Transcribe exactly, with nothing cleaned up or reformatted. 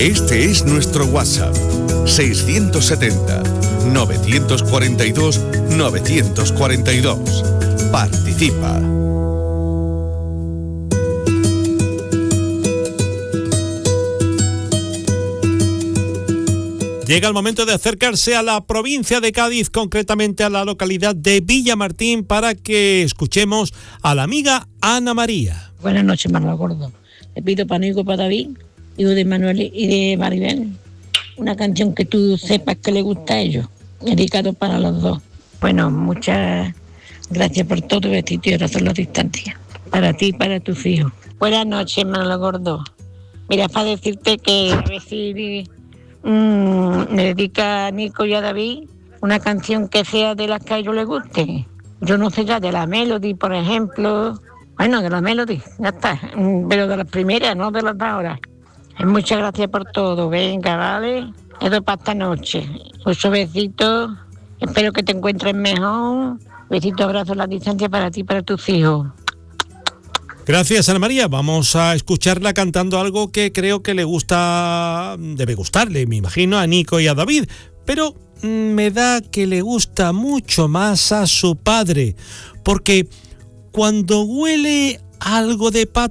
Este es nuestro WhatsApp, seiscientos setenta, novecientos cuarenta y dos, novecientos cuarenta y dos. Participa. Llega el momento de acercarse a la provincia de Cádiz, concretamente a la localidad de Villamartín, para que escuchemos a la amiga Ana María. Buenas noches, Manolo Gordo. Le pido para Nico, para David, hijo de Manuel y de Maribel, una canción que tú sepas que le gusta a ellos, dedicado para los dos. Bueno, muchas gracias por todo, besito y abrazos a la distancia. Para ti y para tus hijos. Buenas noches, Manolo Gordo. Mira, para decirte que a ver si mmm, me dedica a Nico y a David una canción que sea de las que a ellos les guste. Yo no sé ya, de la Melody, por ejemplo. Bueno, de la Melody, ya está. Pero de las primeras, no de las de ahora. Muchas gracias por todo. Venga, vale. Eso para esta noche. Muchos besitos. Espero que te encuentres mejor. Besitos, abrazos a la distancia para ti y para tus hijos. Gracias, Ana María. Vamos a escucharla cantando algo que creo que le gusta, debe gustarle, me imagino, a Nico y a David. Pero me da que le gusta mucho más a su padre. Porque cuando huele algo de pata